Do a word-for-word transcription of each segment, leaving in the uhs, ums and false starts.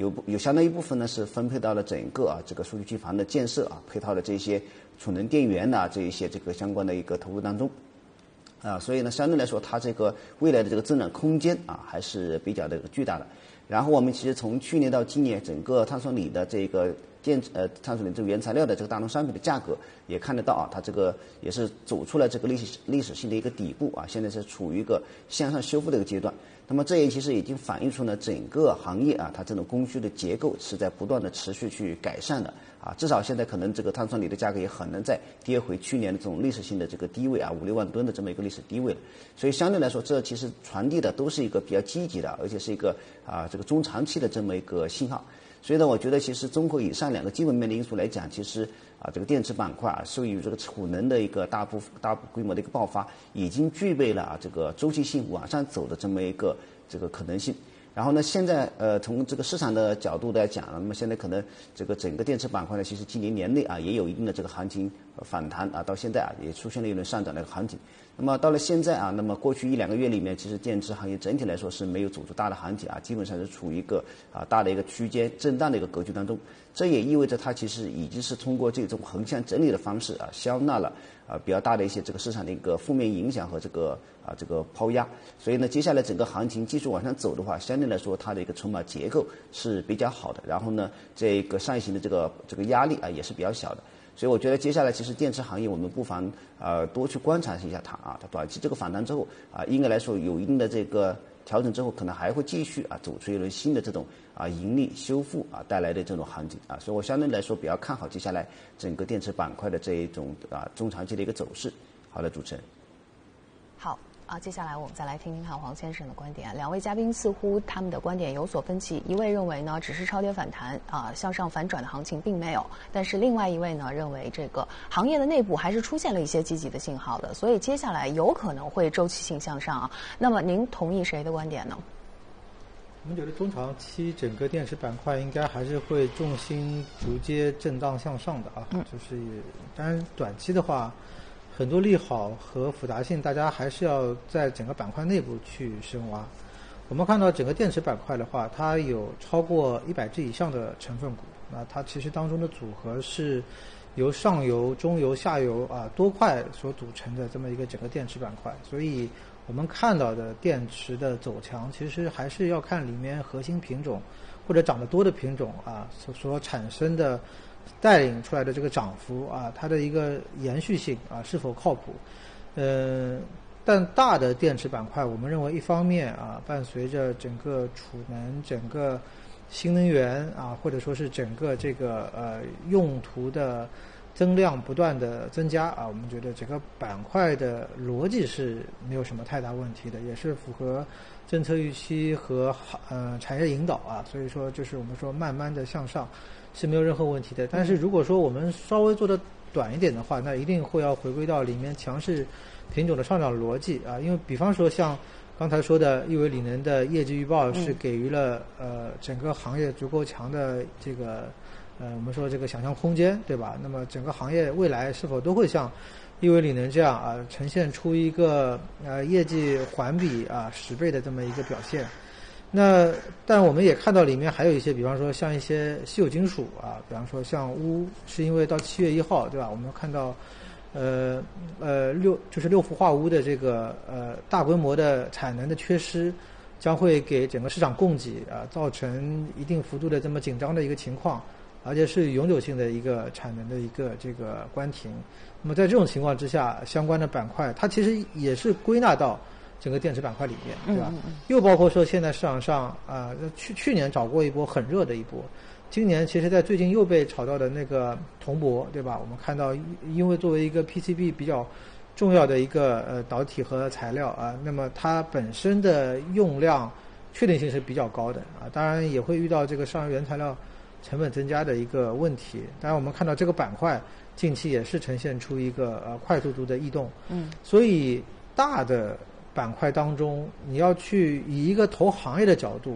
有有相当一部分呢是分配到了整个啊这个数据机房的建设啊，配套的这些储能电源呐、啊、这一些这个相关的一个投入当中。啊，所以呢，相对来说，它这个未来的这个增长空间啊，还是比较的巨大的。然后我们其实从去年到今年，整个碳酸锂的这个电呃碳酸锂这个原材料的这个大宗商品的价格也看得到啊，它这个也是走出了这个历史历史性的一个底部啊，现在是处于一个向上修复的一个阶段。那么这也其实已经反映出呢整个行业啊，它这种供需的结构是在不断的持续去改善的啊，至少现在可能这个碳酸锂的价格也很难再跌回去年的这种历史性的这个低位啊，五六万吨的这么一个历史低位了。所以相对来说，这其实传递的都是一个比较积极的，而且是一个啊这个中长期的这么一个信号。所以呢，我觉得其实综合以上两个基本面的因素来讲，其实啊这个电池板块啊，受益于这个储能的一个大部大规模的一个爆发，已经具备了啊这个周期性往上走的这么一个这个可能性。然后呢，现在呃从这个市场的角度来讲，那么现在可能这个整个电池板块呢，其实今年年内啊也有一定的这个行情反弹啊，到现在啊也出现了一轮上涨的一个行情。那么到了现在啊，那么过去一两个月里面，其实电池行业整体来说是没有走出大的行情啊，基本上是处于一个啊大的一个区间震荡的一个格局当中。这也意味着它其实已经是通过这种横向整理的方式啊，消纳了啊比较大的一些这个市场的一个负面影响和这个啊这个抛压。所以呢，接下来整个行情继续往上走的话，相对来说它的一个筹码结构是比较好的。然后呢，这个上行的这个这个压力啊也是比较小的。所以我觉得接下来其实电池行业我们不妨呃多去观察一下它啊，它短期这个反弹之后啊，应该来说有一定的这个调整之后，可能还会继续啊走出一轮新的这种啊盈利修复啊带来的这种行情啊，所以我相对来说比较看好接下来整个电池板块的这一种啊中长期的一个走势。好的，主持人。 好。啊，接下来我们再来听听看黄先生的观点。两位嘉宾似乎他们的观点有所分歧，一位认为呢只是超跌反弹啊，向上反转的行情并没有，但是另外一位呢认为这个行业的内部还是出现了一些积极的信号的，所以接下来有可能会周期性向上啊。那么您同意谁的观点呢？ 我们觉得中长期整个电池板块应该还是会重心逐阶震荡向上的啊，嗯、就是当然短期的话。很多利好和复杂性，大家还是要在整个板块内部去深挖。我们看到整个电池板块的话，它有超过一百只以上的成分股，那它其实当中的组合是由上游、中游、下游啊多块所组成的这么一个整个电池板块。所以我们看到的电池的走强，其实还是要看里面核心品种或者涨得多的品种啊所所产生的。带领出来的这个涨幅啊，它的一个延续性啊是否靠谱？呃，但大的电池板块，我们认为一方面啊，伴随着整个储能、整个新能源啊，或者说是整个这个呃用途的增量不断的增加啊，我们觉得整个板块的逻辑是没有什么太大问题的，也是符合政策预期和呃产业引导啊，所以说就是我们说慢慢的向上。是没有任何问题的，但是如果说我们稍微做的短一点的话，那一定会要回归到里面强势品种的上涨逻辑啊，因为比方说像刚才说的亿维锂能的业绩预报是给予了呃整个行业足够强的这个呃我们说这个想象空间，对吧？那么整个行业未来是否都会像亿维锂能这样啊呈现出一个呃业绩环比啊十倍的这么一个表现？那但我们也看到里面还有一些，比方说像一些稀有金属啊，比方说像钨，是因为到七月一号，对吧？我们看到，呃呃六就是六氟化钨的这个呃大规模的产能的缺失，将会给整个市场供给啊造成一定幅度的这么紧张的一个情况，而且是永久性的一个产能的一个这个关停。那么在这种情况之下，相关的板块它其实也是归纳到。整个电池板块里面，对吧？嗯嗯嗯又包括说现在市场上啊、呃，去去年炒过一波很热的一波，今年其实在最近又被炒到的那个铜箔，对吧？我们看到，因为作为一个 P C B 比较重要的一个呃导体和材料啊，那么它本身的用量确定性是比较高的啊，当然也会遇到这个上游原材料成本增加的一个问题。当然我们看到这个板块近期也是呈现出一个呃快速度的异动，嗯，所以大的板块当中，你要去以一个投行业的角度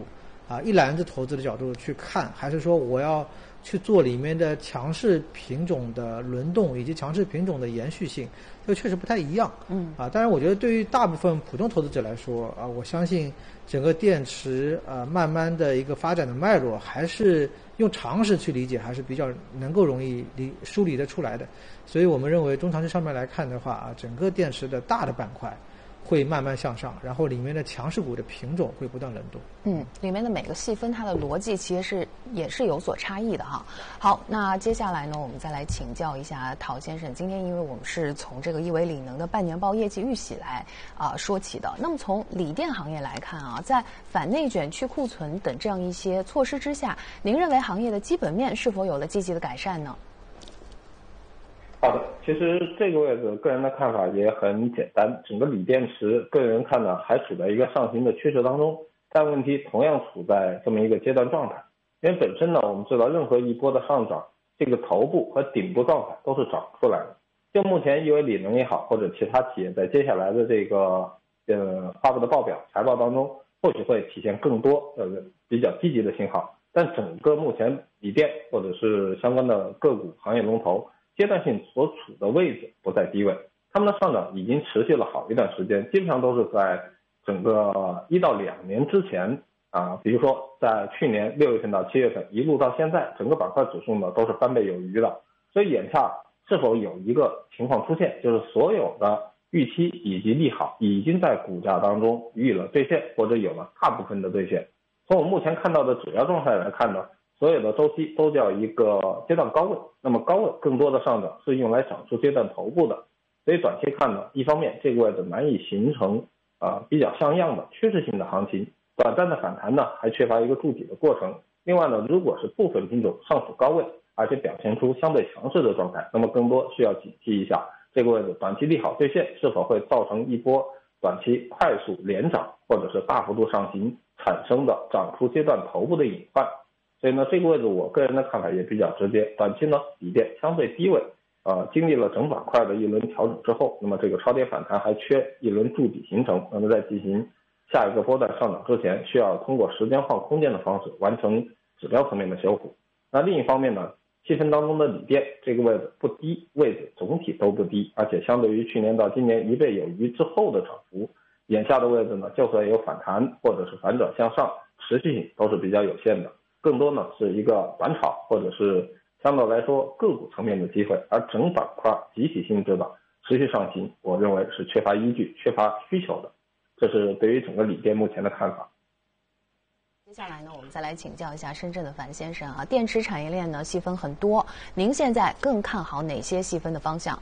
啊一篮子投资的角度去看，还是说我要去做里面的强势品种的轮动以及强势品种的延续性，这个确实不太一样。 嗯啊，当然我觉得对于大部分普通投资者来说啊，我相信整个电池呃慢慢的一个发展的脉络，还是用常识去理解还是比较能够容易理梳理得出来的。所以我们认为中长期上面来看的话啊，整个电池的大的板块会慢慢向上，然后里面的强势股的品种会不断轮动。 嗯，里面的每个细分它的逻辑其实是也是有所差异的哈。好，那接下来呢，我们再来请教一下陶先生。今天因为我们是从这个亿维锂能的半年报业绩预喜来啊、呃、说起的。那么从锂电行业来看啊，在反内卷、去库存等这样一些措施之下，您认为行业的基本面是否有了积极的改善呢？ 好的，其实这个位置个人的看法也很简单，整个锂电池个人看呢还处在一个上行的趋势当中，但问题同样处在这么一个阶段状态。因为本身呢，我们知道任何一波的上涨，这个头部和顶部状态都是涨出来的。就目前亿维锂能也好，或者其他企业在接下来的这个呃发布的报表财报当中，或许会体现更多呃比较积极的信号。但整个目前锂电或者是相关的个股行业龙头阶段性所处的位置不在低位，他们的上涨已经持续了好一段时间，基本上都是在整个一到两年之前啊，比如说在去年六月份到七月份一路到现在，整个板块指数呢都是翻倍有余的。所以眼下是否有一个情况出现，就是所有的预期以及利好已经在股价当中予以了兑现，或者有了大部分的兑现。从我们目前看到的主要状态来看呢，所有的周期都叫一个阶段高位，那么高位更多的上涨是用来涨出阶段头部的，所以短期看呢，一方面这个位置难以形成啊、呃、比较像样的趋势性的行情，短暂的反弹呢还缺乏一个筑底的过程。另外呢，如果是部分品种上处高位，而且表现出相对强势的状态，那么更多需要警惕一下这个位置短期利好兑现是否会造成一波短期快速连涨或者是大幅度上行产生的涨出阶段头部的隐患。所以呢，这个位置我个人的看法也比较直接，短期呢锂电相对低位，呃，经历了整板块的一轮调整之后，那么这个超跌反弹还缺一轮筑底形成，那么在进行下一个波段上涨之前，需要通过时间换空间的方式完成指标层面的修复。那另一方面呢，细分当中的锂电这个位置不低，位置总体都不低，而且相对于去年到今年一倍有余之后的涨幅，眼下的位置呢，就算有反弹或者是反转向上，持续性都是比较有限的，更多呢是一个短炒或者是相对来说个股层面的机会，而整板块集体性质的持续上行，我认为是缺乏依据、缺乏需求的，这是对于整个锂电目前的看法。 接下来呢，我们再来请教一下深圳的樊先生啊，电池产业链呢细分很多，您现在更看好哪些细分的方向？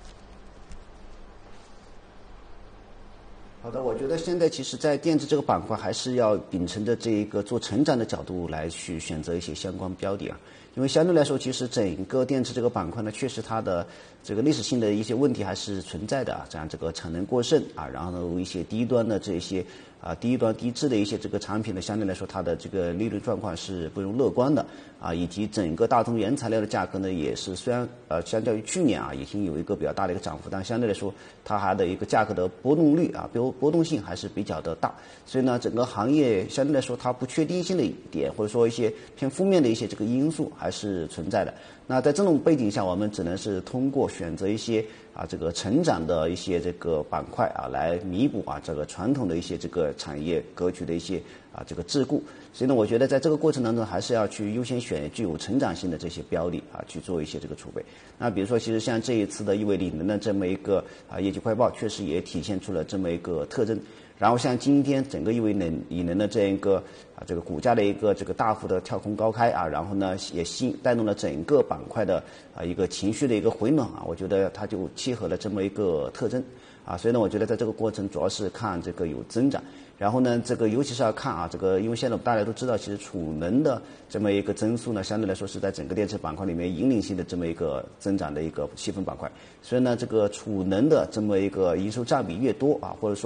好的，我觉得现在其实在电子这个板块还是要秉承着这一个做成长的角度来去选择一些相关标的啊，因为相对来说，其实整个电池这个板块呢，确实它的这个历史性的一些问题还是存在的啊，这样这个产能过剩啊，然后呢一些低端的这些啊低端低质的一些这个产品呢，相对来说它的这个利润状况是不容乐观的啊，以及整个大宗原材料的价格呢，也是虽然呃相较于去年啊已经有一个比较大的一个涨幅，但相对来说它还的一个价格的波动率啊波波动性还是比较的大，所以呢整个行业相对来说它不确定性的一点，或者说一些偏负面的一些这个因素还是存在的。那在这种背景下，我们只能是通过选择一些啊这个成长的一些这个板块啊，来弥补啊这个传统的一些这个产业格局的一些啊这个桎梏。所以呢，我觉得在这个过程当中，还是要去优先选具有成长性的这些标的啊，去做一些这个储备。那比如说，其实像这一次的亿维锂能的这么一个啊业绩快报，确实也体现出了这么一个特征。然后像今天整个亿维能锂能的这样一个啊这个股价的一个这个大幅的跳空高开啊，然后呢也吸带动了整个板块的啊一个情绪的一个回暖啊，我觉得它就契合了这么一个特征啊，所以呢，我觉得在这个过程主要是看这个有增长。然后呢，这个尤其是要看啊，这个因为现在大家都知道，其实储能的这么一个增速呢，相对来说是在整个电池板块里面引领性的这么一个增长的一个细分板块。所以呢，这个储能的这么一个营收占比越多啊，或者说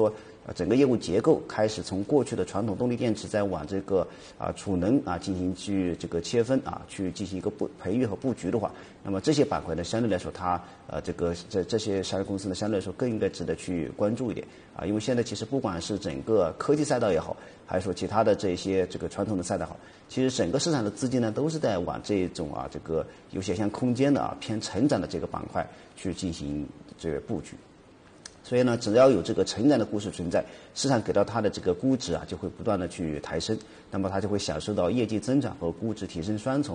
呃整个业务结构开始从过去的传统动力电池在往这个啊储能啊进行去这个切分啊，去进行一个布培育和布局的话，那么这些板块呢，相对来说它呃这个这这些上市公司呢，相对来说更应该值得去关注一点啊，因为现在其实不管是整个科技赛道也好，还是说其他的这些这个传统的赛道好，其实整个市场的资金呢都是在往这种啊这个有些像空间的啊偏成长的这个板块去进行这个布局。所以呢，只要有这个成长的故事存在，市场给到它的这个估值啊，就会不断的去抬升，那么它就会享受到业绩增长和估值提升双重